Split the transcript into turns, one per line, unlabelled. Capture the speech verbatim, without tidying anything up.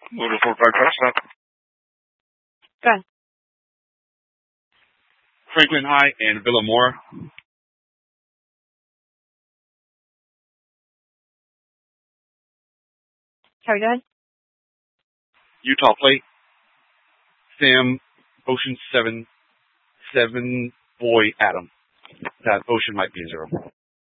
Move to four five touchdown.
Go ahead.
Franklin High and Villamora.
Sorry, go ahead.
Utah Plate. Sam Ocean seven seven Boy Adam. That Ocean might be a zero.